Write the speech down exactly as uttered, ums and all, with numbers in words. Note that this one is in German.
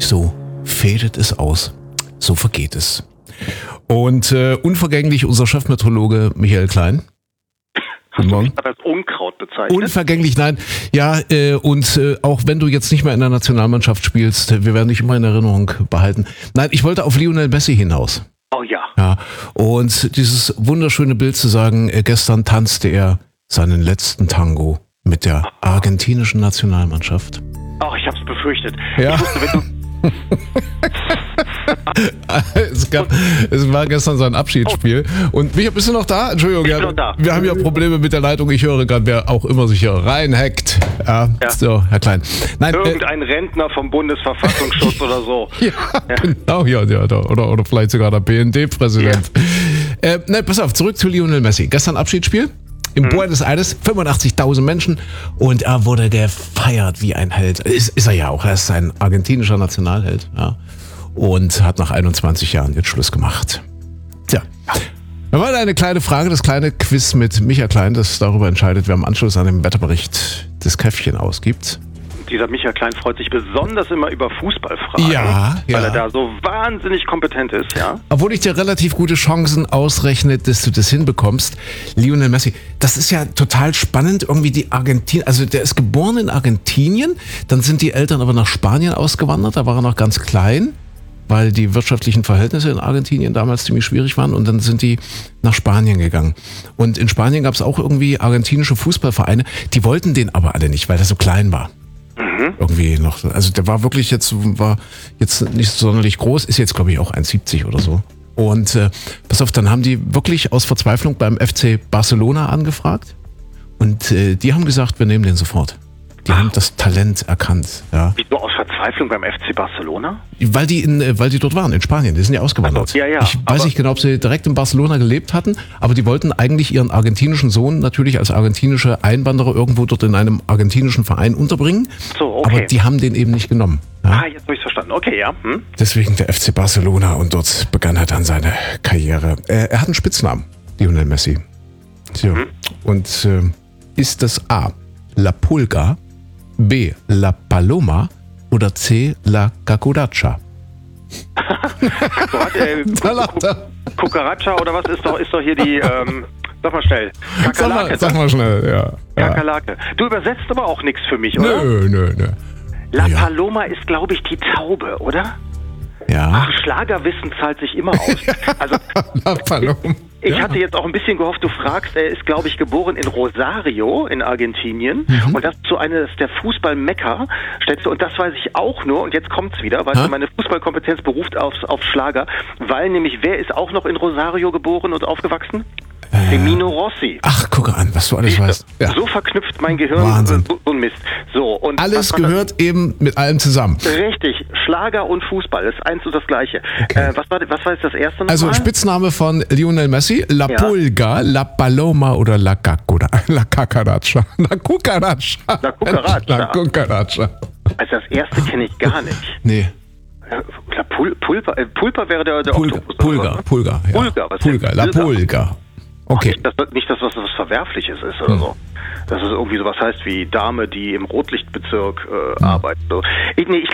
so fädet es aus, so vergeht es. Und äh, unvergänglich unser Chefmeteorologe Michael Klein. Guten Morgen. Hast du mich als Unkraut bezeichnet? Unvergänglich, nein. Ja, äh, und äh, auch wenn du jetzt nicht mehr in der Nationalmannschaft spielst, wir werden dich immer in Erinnerung behalten. Nein, ich wollte auf Lionel Messi hinaus. Oh ja. Ja. Und dieses wunderschöne Bild zu sagen, äh, gestern tanzte er seinen letzten Tango mit der argentinischen Nationalmannschaft. Ach, ich hab's befürchtet. Ja. Ich wusste, wenn du es, gab, es war gestern sein Abschiedsspiel. Und Micha, bist du noch da? Entschuldigung, ich ja, bin noch da. Wir haben ja Probleme mit der Leitung. Ich höre gerade, wer auch immer sich hier reinhackt. Ja, ja. So, Herr Klein. Nein, Irgendein äh, Rentner vom Bundesverfassungsschutz oder so. Ja, ja. Genau, ja, ja oder, oder vielleicht sogar der B N D-Präsident. Ja. Äh, nein, pass auf, zurück zu Lionel Messi. Gestern Abschiedsspiel. Im hm. Buenos Aires, fünfundachtzigtausend Menschen und er wurde gefeiert wie ein Held. Ist, ist er ja auch, er ist ein argentinischer Nationalheld. Ja. Und hat nach einundzwanzig Jahren jetzt Schluss gemacht. Tja, wir wollen eine kleine Frage, das kleine Quiz mit Micha Klein, das darüber entscheidet, wer im Anschluss an den Wetterbericht das Käffchen ausgibt. Dieser Micha Klein freut sich besonders immer über Fußballfragen, ja, ja. weil er da so wahnsinnig kompetent ist, ja. Obwohl ich dir relativ gute Chancen ausrechne, dass du das hinbekommst. Lionel Messi, das ist ja total spannend, irgendwie die Argentinien, also der ist geboren in Argentinien, dann sind die Eltern aber nach Spanien ausgewandert, da war er noch ganz klein, weil die wirtschaftlichen Verhältnisse in Argentinien damals ziemlich schwierig waren und dann sind die nach Spanien gegangen. Und in Spanien gab es auch irgendwie argentinische Fußballvereine, die wollten den aber alle nicht, weil er so klein war. Mhm. Irgendwie noch, also der war wirklich jetzt, war jetzt nicht sonderlich groß, ist jetzt glaube ich auch eins siebzig oder so. Und äh, pass auf, dann haben die wirklich aus Verzweiflung beim F C Barcelona angefragt und äh, die haben gesagt, wir nehmen den sofort. Die Ach. haben das Talent erkannt. Ja. Wieso aus Verzweiflung beim F C Barcelona? Weil die, in, weil die dort waren, in Spanien. Die sind ja ausgewandert. Also, ja, ja, ich weiß nicht genau, ob sie direkt in Barcelona gelebt hatten, aber die wollten eigentlich ihren argentinischen Sohn natürlich als argentinische Einwanderer irgendwo dort in einem argentinischen Verein unterbringen. So, okay. Aber die haben den eben nicht genommen. Ja? Ah, jetzt habe ich es verstanden. Okay, ja. Hm? Deswegen der F C Barcelona und dort begann er dann seine Karriere. Er, er hat einen Spitznamen, Lionel Messi. So. Mhm. Und äh, ist das A, La Pulga, B, La Paloma oder C, La Cucaracha? Cucaracha oder was ist doch, ist doch hier die, ähm, sag mal schnell. Kakerlake. Sag, sag mal schnell, ja. Kakerlake. Du übersetzt aber auch nichts für mich, oder? Nö, nö, nö. La ja. Paloma ist, glaube ich, die Taube, oder? Ja. Ach, Schlagerwissen zahlt sich immer aus. Also, La Paloma. Ich ja. hatte jetzt auch ein bisschen gehofft, du fragst, er ist, glaube ich, geboren in Rosario in Argentinien. Mhm. Und das ist so eines der Fußball-Mekka, stellst du, und das weiß ich auch nur, und jetzt kommt's wieder, weißt du, meine Fußballkompetenz beruft aufs, auf Schlager, weil nämlich, wer ist auch noch in Rosario geboren und aufgewachsen? Äh, Firmino Rossi. Ach, gucke an, was du alles Siehst, weißt. Ja. So verknüpft mein Gehirn Wahnsinn. so, so ein Mist. So, und alles gehört das? Eben mit allem zusammen. Richtig, Schlager und Fußball, das ist eins und das Gleiche. Okay. Äh, was, war, was war jetzt das erste nochmal? Also Spitzname von Lionel Messi, La ja. Pulga, La Paloma oder La Cucaracha. La Cucaracha. La Cucaracha. La Cucaracha. La Cucaracha. Also das erste kenne ich gar nicht. Nee. La Pul Pulpa, äh, Pulpa wäre der, der Pulga, Oktopus. Pulga, oder? Pulga, ja. Pulga, was Pulga, La Pulga. Okay. Nicht, dass, nicht, dass das was Verwerfliches ist oder hm. so. Dass es irgendwie sowas heißt wie Dame, die im Rotlichtbezirk äh, hm. arbeitet. So. Ich, nee, ich